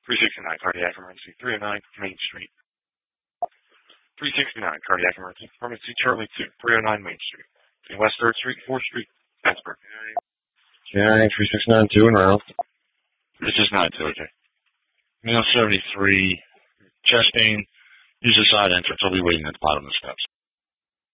369, cardiac emergency, 309 Main Street. 369, cardiac emergency, Charlie 2, 309 Main Street. In West 3rd Street, 4th Street, Pittsburgh. Okay, 3692 and round. It's just 92, okay. Male 73, chest pain, use the side entrance. I'll be waiting at the bottom of the steps.